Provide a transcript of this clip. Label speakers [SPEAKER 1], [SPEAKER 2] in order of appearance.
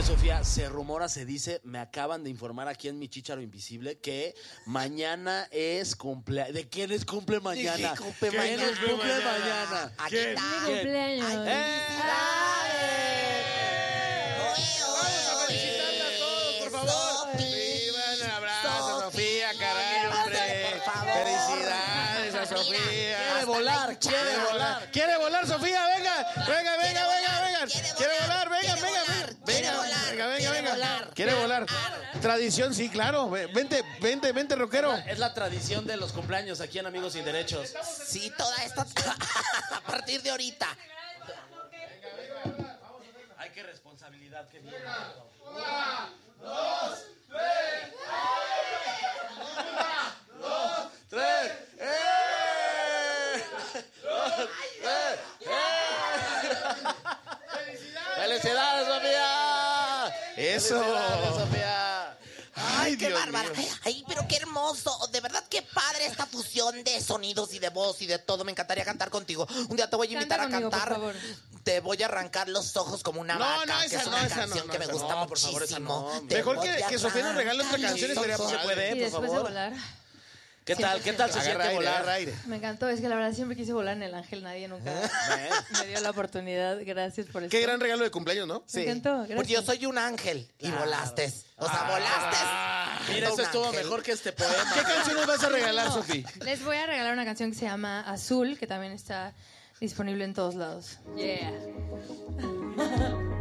[SPEAKER 1] Sofía, se rumora, se dice, me acaban de informar aquí en mi Chícharo Invisible que mañana es cumpleaños. ¿De quién es cumple mañana?
[SPEAKER 2] ¿Quién
[SPEAKER 1] ¿Quién es cumple mañana?
[SPEAKER 2] Aquí
[SPEAKER 1] ¿Quién?
[SPEAKER 2] está.
[SPEAKER 3] Mi cumpleaños.
[SPEAKER 2] Vamos a felicitarla a todos, por favor. Viva, un abrazo a Sofía, caray, hombre.
[SPEAKER 4] Por favor.
[SPEAKER 2] Felicidades a Sofía.
[SPEAKER 1] Quiere volar, quiere volar.
[SPEAKER 2] ¿Quiere volar, Sofía? Venga. Quiere volar, venga. ¿Quiere volar? Tradición, sí, claro. Vente, rockero.
[SPEAKER 1] Es la tradición de los cumpleaños aquí en Amigos Sin Derechos.
[SPEAKER 4] Sí, toda esta... a partir de ahorita.
[SPEAKER 1] Ay, qué responsabilidad, qué bien.
[SPEAKER 2] Tres.
[SPEAKER 1] ¡Felicidades, Sofía!
[SPEAKER 2] Eso.
[SPEAKER 1] ¡Felicidades, Sofía!
[SPEAKER 4] Ay, qué
[SPEAKER 2] Dios
[SPEAKER 4] bárbara.
[SPEAKER 2] mío.
[SPEAKER 4] Ay, pero qué hermoso. De verdad, qué padre esta fusión de sonidos y de voz y de todo. Me encantaría cantar contigo. Un día te voy a invitar
[SPEAKER 3] Canta conmigo,
[SPEAKER 4] a cantar.
[SPEAKER 3] por favor.
[SPEAKER 4] Te voy a arrancar los ojos como una
[SPEAKER 2] No,
[SPEAKER 4] vaca,
[SPEAKER 2] no,
[SPEAKER 4] que
[SPEAKER 2] esa
[SPEAKER 4] es
[SPEAKER 2] no,
[SPEAKER 4] una
[SPEAKER 2] esa
[SPEAKER 4] canción
[SPEAKER 2] no,
[SPEAKER 4] que me
[SPEAKER 2] esa
[SPEAKER 4] gusta
[SPEAKER 1] no, por favor, esa
[SPEAKER 4] muchísimo.
[SPEAKER 1] no.
[SPEAKER 4] Te
[SPEAKER 2] Mejor
[SPEAKER 4] voy
[SPEAKER 2] que
[SPEAKER 4] a
[SPEAKER 2] Sofía nos regale otra
[SPEAKER 4] arrancar
[SPEAKER 2] canción,
[SPEAKER 4] los
[SPEAKER 2] estaría
[SPEAKER 4] ojos.
[SPEAKER 2] padre.
[SPEAKER 1] puede,
[SPEAKER 3] Y
[SPEAKER 1] por
[SPEAKER 3] después de
[SPEAKER 1] favor.
[SPEAKER 3] volar.
[SPEAKER 1] ¿Qué tal? ¿Qué tal se
[SPEAKER 2] Agarra
[SPEAKER 1] siente
[SPEAKER 2] aire,
[SPEAKER 1] volar?
[SPEAKER 2] agarra aire.
[SPEAKER 3] Me encantó, es que la verdad siempre quise volar en el Ángel, nadie nunca me dio la oportunidad. Gracias por eso.
[SPEAKER 2] Qué gran regalo de cumpleaños, ¿no?
[SPEAKER 3] Me encantó, gracias.
[SPEAKER 4] Porque yo soy un ángel y volaste. O sea, volaste.
[SPEAKER 1] Mira, eso
[SPEAKER 4] Un
[SPEAKER 1] estuvo
[SPEAKER 4] ángel.
[SPEAKER 1] mejor que este poema.
[SPEAKER 2] ¿Qué canción nos vas a regalar, Sofía?
[SPEAKER 3] Les voy a regalar una canción que se llama Azul, que también está disponible en todos lados. Yeah.